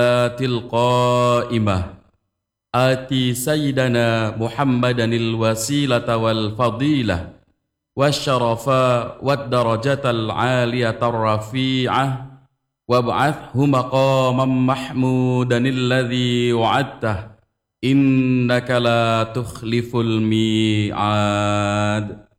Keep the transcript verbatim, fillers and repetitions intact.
القائمة آتي سيدنا محمدا الوسيلة والفضيلة والشرف والدرجة العالية الرفيعة وابعثه مقاما محمودا الذي وعدته إنك لا تخلف الميعاد.